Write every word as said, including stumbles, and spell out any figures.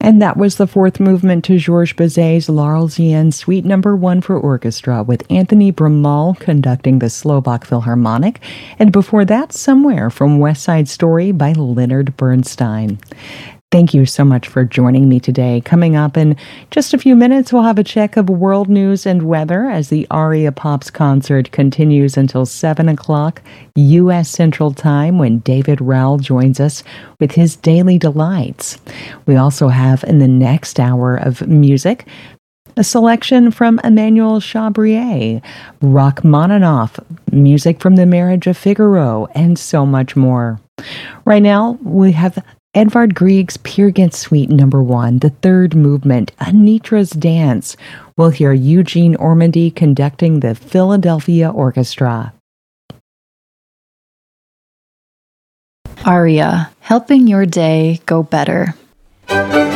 And that was the fourth movement to Georges Bizet's L'Arlésienne Suite Number One for orchestra, with Anthony Bramal conducting the Slovak Philharmonic, and before that, Somewhere from West Side Story by Leonard Bernstein. Thank you so much for joining me today. Coming up in just a few minutes, we'll have a check of world news and weather as the Aria Pops concert continues until seven o'clock U S Central Time, when David Rowell joins us with his Daily Delights. We also have in the next hour of music a selection from Emmanuel Chabrier, Rachmaninoff, music from The Marriage of Figaro, and so much more. Right now, we have Edvard Grieg's Peer Gynt Suite Number One, the third movement, Anitra's Dance. We'll hear Eugene Ormandy conducting the Philadelphia Orchestra. Aria, helping your day go better.